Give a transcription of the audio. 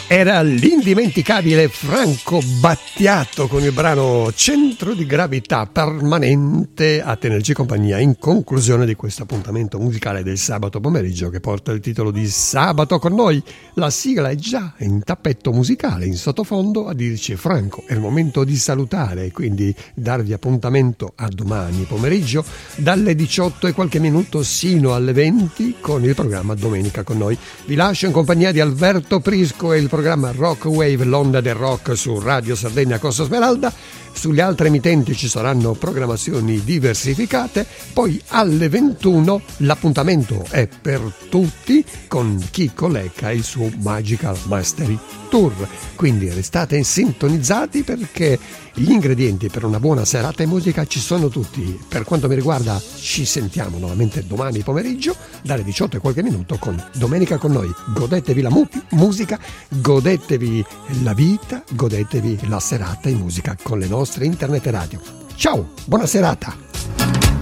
Era l'indimenticabile Franco Battiato con il brano Centro di Gravità Permanente a tenerci compagnia in conclusione di questo appuntamento musicale del sabato pomeriggio che porta il titolo di Sabato con noi. La sigla è già in tappeto musicale, in sottofondo a dirci Franco, è il momento di salutare e quindi darvi appuntamento a domani pomeriggio dalle 18 e qualche minuto sino alle 20 con il programma Domenica con noi. Vi lascio in compagnia di Alberto Prisco e il programma Rock Wave, l'onda del rock su Radio Sardegna Costa Smeralda. Sulle altre emittenti ci saranno programmazioni diversificate, poi alle 21 l'appuntamento è per tutti con Chicco Lecca e il suo Magical Mastery Tour, quindi restate sintonizzati perché gli ingredienti per una buona serata in musica ci sono tutti. Per quanto mi riguarda ci sentiamo nuovamente domani pomeriggio dalle 18 e qualche minuto con Domenica con noi. Godetevi la musica, godetevi la vita, godetevi la serata in musica con le nostre internet radio. Ciao, buona serata!